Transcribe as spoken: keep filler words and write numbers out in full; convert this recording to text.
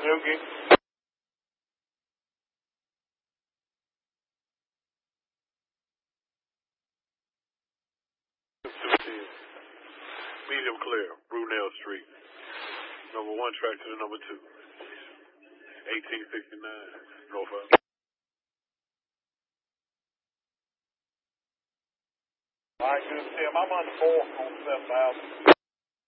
Chattanooga. Medium clear, Brunel Street. Number one track to the number two. eighteen sixty-nine, Norfolk. All right, good, Tim. I'm on the fourth on seven thousand.